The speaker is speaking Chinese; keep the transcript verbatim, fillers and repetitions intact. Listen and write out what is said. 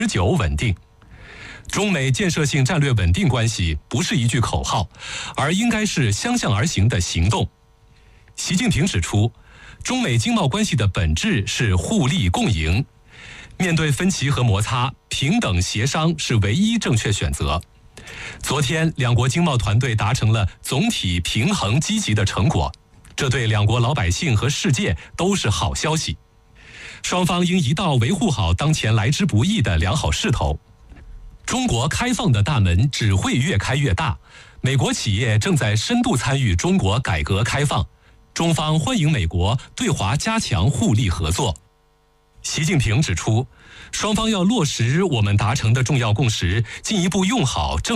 持久稳定。中美建设性战略稳定关系不是一句口号，而应该是相向而行的行动。习近平指出，中美经贸关系的本质是互利共赢，面对分歧和摩擦，平等协商是唯一正确选择。昨天，两国经贸团队达成了总体平衡积极的成果，这对两国老百姓和世界都是好消息。双方应一道维护好当前来之不易的良好势头。中国开放的大门只会越开越大，美国企业正在深度参与中国改革开放，中方欢迎美国对华加强互利合作。习近平指出，双方要落实我们达成的重要共识，进一步用好正